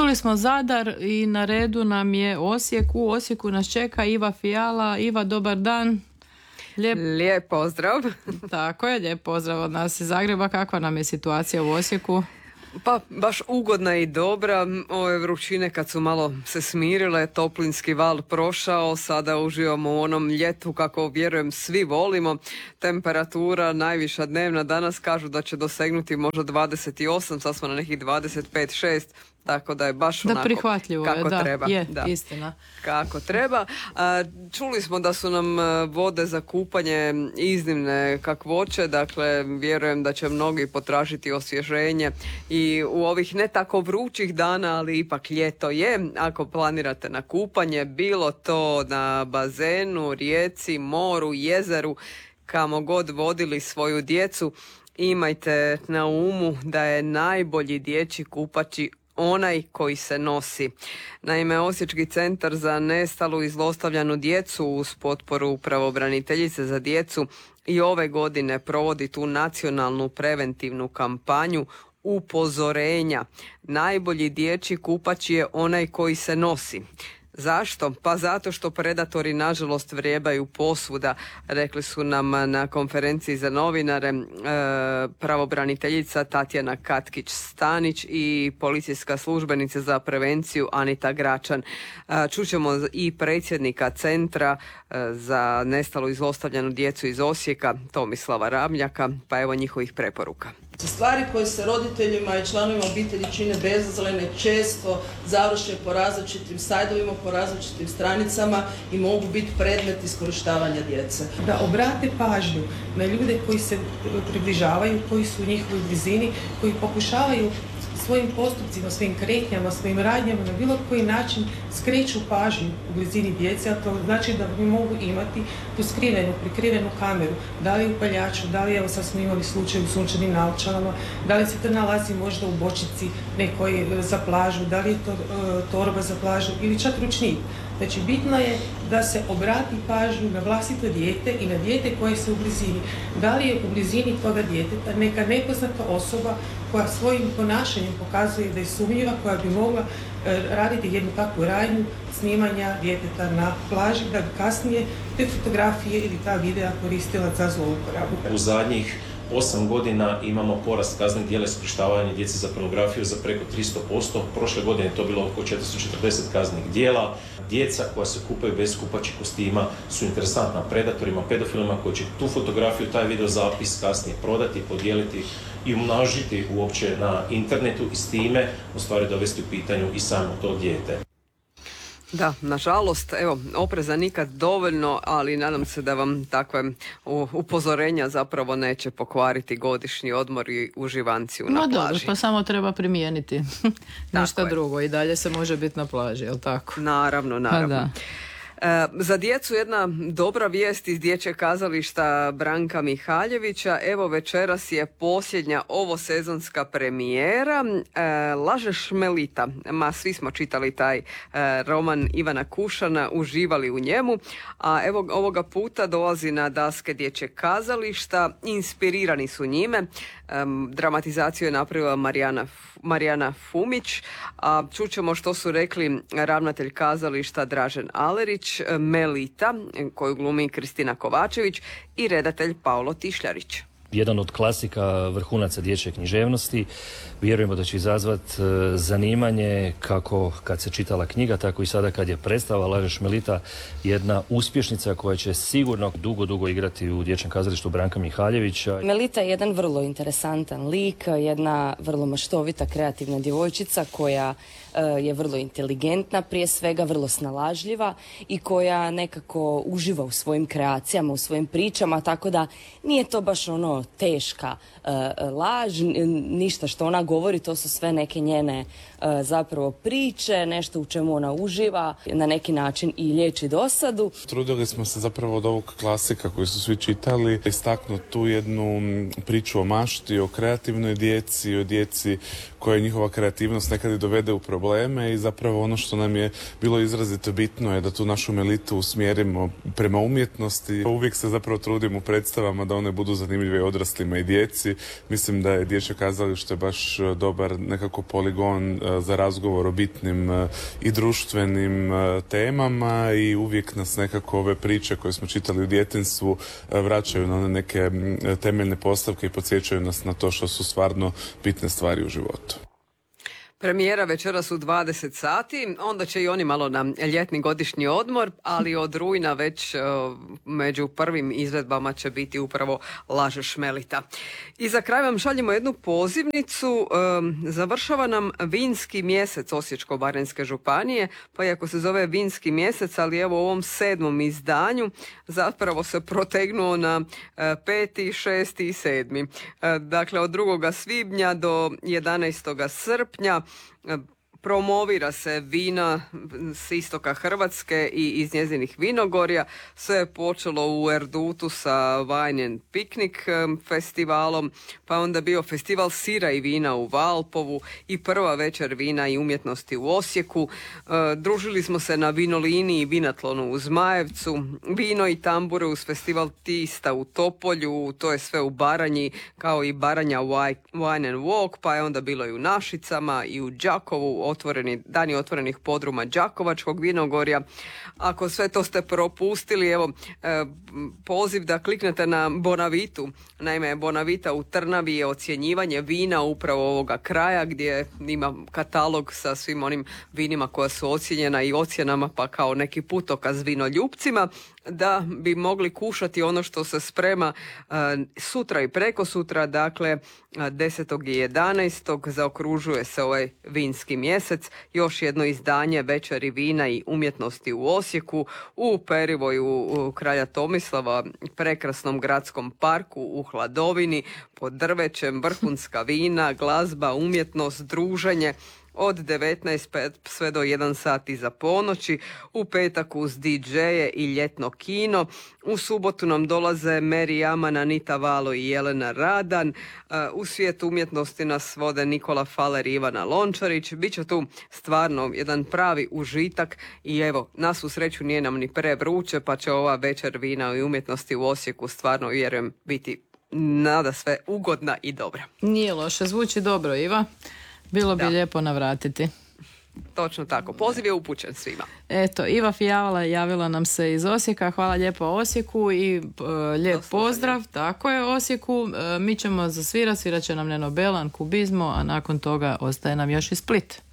Čuli smo Zadar i na redu nam je Osijek. U Osijeku nas čeka Iva Fijala. Iva, dobar dan. Lijep pozdrav. Tako je, lijep pozdrav od nas iz Zagreba. Kakva nam je situacija u Osijeku? Pa baš ugodna i dobra. Ove vrućine kad su malo se smirile, toplinski val prošao, sada uživamo u onom ljetu kako vjerujem svi volimo. Temperatura najviša dnevna danas kažu da će dosegnuti možda 28, sad smo na nekih 25-6. Tako da je baš onako prihvatljivo kako je, treba. Je, da, istina. Kako treba. Čuli smo da su nam vode za kupanje iznimne kakvoće, dakle vjerujem da će mnogi potražiti osvježenje i u ovih ne tako vrućih dana, ali ipak ljeto je. Ako planirate na kupanje, bilo to na bazenu, rijeci, moru, jezeru, kamo god vodili svoju djecu, imajte na umu da je najbolji dječji kupač onaj koji se nosi. Naime, Osječki centar za nestalu i zlostavljanu djecu uz potporu pravobraniteljice za djecu i ove godine provodi tu nacionalnu preventivnu kampanju upozorenja. Najbolji dječji kupač je onaj koji se nosi. Zašto? Pa zato što predatori nažalost vrijebaju posvuda, rekli su nam na konferenciji za novinare pravobraniteljica Tatjana Katkić-Stanić i policijska službenica za prevenciju Anita Gračan. Čućemo i predsjednika Centra za nestalu i zlostavljanu djecu iz Osijeka, Tomislava Ramljaka, pa evo njihovih preporuka. Stvari koje se roditeljima i članovima obitelji čine bezazlene često završe po različitim sajtovima, po različitim stranicama i mogu biti predmet iskorištavanja djece. Da obrate pažnju na ljude koji se približavaju, koji su u njihovoj blizini, koji pokušavaju svojim postupcima, svojim kretnjama, svojim radnjama na bilo koji način skreću pažnju u blizini djece, a to znači da mi mogu imati tu prikrivenu kameru, da li u paljaču, da li, evo sad smo imali slučaj u sunčanim naočalama, da li se to nalazi možda u bočici nekoj za plažu, da li je to torba za plažu ili čak ručnik. Znači, bitno je da se obrati pažnju na vlastito dijete i na dijete koje se u blizini. Da li je u blizini toga djeteta neka nepoznata osoba koja svojim ponašanjem pokazuje da je sumnjiva, koja bi mogla raditi jednu takvu radnju snimanja djeteta na plaži, da bi kasnije te fotografije ili ta videa koristila za zlouporabu. U zadnjih 8 godina imamo porast kaznenih djela iskorištavanja djece za pornografiju za preko 300%. Prošle godine je to bilo oko 440 kaznenih djela. Djeca koja se kupaju bez kupaćih kostima su interesantna predatorima, pedofilima koji će tu fotografiju, taj video zapis kasnije prodati, podijeliti i umnožiti uopće na internetu i s time u stvari dovesti u pitanju i samo to dijete. Da, nažalost, evo, opreza nikad dovoljno, ali nadam se da vam takve upozorenja zapravo neće pokvariti godišnji odmor i uživanciju na plaži. Dobro, pa samo treba primijeniti. Ništa drugo i dalje se može biti na plaži, jel tako? Naravno. Da. Za djecu jedna dobra vijest iz dječjeg kazališta Branka Mihaljevića. Evo večeras je posljednja ovosezonska premijera Lažeš Melita. Svi smo čitali taj roman Ivana Kušana, uživali u njemu. A evo ovoga puta dolazi na daske dječjeg kazališta. Inspirirani su njime. Dramatizaciju je napravila Marijana Fumić. A čućemo što su rekli ravnatelj kazališta Dražen Alerić, Melita, koju glumi Kristina Kovačević, i redatelj Paolo Tišljarić. Jedan od klasika vrhunaca dječje književnosti. Vjerujemo da će izazvati zanimanje kako kad se čitala knjiga, tako i sada kad je predstava Lažeš Melita, jedna uspješnica koja će sigurno dugo igrati u dječjem kazalištu Branka Mihaljevića. Melita je jedan vrlo interesantan lik, jedna vrlo maštovita, kreativna djevojčica koja je vrlo inteligentna, prije svega vrlo snalažljiva i koja nekako uživa u svojim kreacijama, u svojim pričama, tako da nije to baš ono teška laž, ništa što ona govori, to su sve neke njene zapravo priče, nešto u čemu ona uživa, na neki način i liječi dosadu. Trudili smo se zapravo od ovog klasika koji su svi čitali, istaknuti tu jednu priču o mašti, o kreativnoj djeci, o djeci koja njihova kreativnost nekad i dovede u probleme i zapravo ono što nam je bilo izrazito bitno je da tu našu Melitu usmjerimo prema umjetnosti. Uvijek se zapravo trudimo u predstavama da one budu zanimljive odraslima i djeci. Mislim da je dječje kazalište baš dobar nekako poligon za razgovor o bitnim i društvenim temama i uvijek nas nekako ove priče koje smo čitali u djetinjstvu vraćaju na neke temeljne postavke i podsjećaju nas na to što su stvarno bitne stvari u životu. Premijera večeras u 20 sati, onda će i oni malo na ljetni godišnji odmor, ali od rujna već među prvim izvedbama će biti upravo Lažeš Melita. I za kraj vam šaljemo jednu pozivnicu, završava nam vinski mjesec Osječko-baranjske županije, pa iako se zove vinski mjesec, ali evo u ovom 7. izdanju zapravo se protegnuo na 5., 6. i 7. Dakle, od 2. svibnja do 11. srpnja promovira se vina s istoka Hrvatske i iz njezinih vinogorja. Sve je počelo u Erdutu sa Wine and Picnic festivalom, pa je onda bio festival sira i vina u Valpovu i prva večer vina i umjetnosti u Osijeku. Družili smo se na vinolini i vinatlonu u Zmajevcu, vino i tambure uz festival Tista u Topolju, to je sve u Baranji, kao i Baranja Wine and Walk, pa je onda bilo i u Našicama i u Đakovu, dani otvorenih podruma Đakovačkog vinogorja. Ako sve to ste propustili, evo poziv da kliknete na Bonavitu. Naime, Bonavita u Trnavi je ocjenjivanje vina upravo ovoga kraja, gdje ima katalog sa svim onim vinima koja su ocjenjena i ocjenama, pa kao neki putokaz vinoljupcima, da bi mogli kušati ono što se sprema sutra i preko sutra, dakle 10. i 11. zaokružuje se ovaj vinski mjesec. Još jedno izdanje Večeri vina i umjetnosti u Osijeku, u Perivoju kralja Tomislava, prekrasnom gradskom parku u Hladovini, pod drvećem, vrhunska vina, glazba, umjetnost, druženje, od 19 sve do 1 sat iza ponoći, u petak uz DJ-e i ljetno kino, u subotu nam dolaze Meri Jaman, Anita Valo i Jelena Radan, u svijet umjetnosti nas vode Nikola Faler i Ivana Lončarić. Biće tu stvarno jedan pravi užitak i evo, na svu sreću nije nam ni prevruće, pa će ova večer vina i umjetnosti u Osijeku stvarno, vjerujem, biti nada sve ugodna i dobra. Nije loše, zvuči dobro, Iva. Bilo bi lijepo navratiti. Točno tako. Poziv je upućen svima. Eto, Iva Fijala javila nam se iz Osijeka. Hvala lijepo Osijeku i lijep pozdrav. Tako je, Osijeku. Mi ćemo zasvirat će nam Neno Belan, Kubizmo, a nakon toga ostaje nam još i Split.